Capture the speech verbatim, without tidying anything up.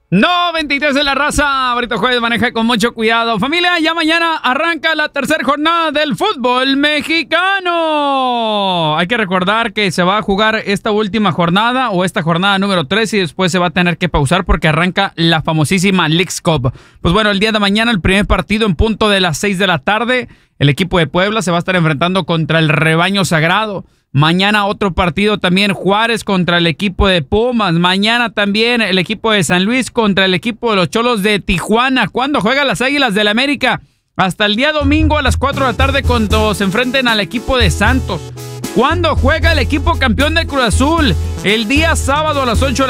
No, veintitrés de la raza. Ahorita jueves, maneja con mucho cuidado. Familia, ya mañana arranca la tercera jornada del fútbol mexicano. Hay que recordar que se va a jugar esta última jornada o esta jornada número tres y después se va a tener que pausar porque arranca la famosísima Leagues Cup. Pues bueno, el día de mañana el primer partido en punto de las seis de la tarde. El equipo de Puebla se va a estar enfrentando contra el Rebaño Sagrado. Mañana otro partido también, Juárez contra el equipo de Pumas. Mañana también el equipo de San Luis contra el equipo de los Cholos de Tijuana. ¿Cuándo juegan las Águilas del América? Hasta el día domingo a las cuatro de la tarde cuando se enfrenten al equipo de Santos. ¿Cuándo juega el equipo campeón del Cruz Azul? El día sábado a las ocho de la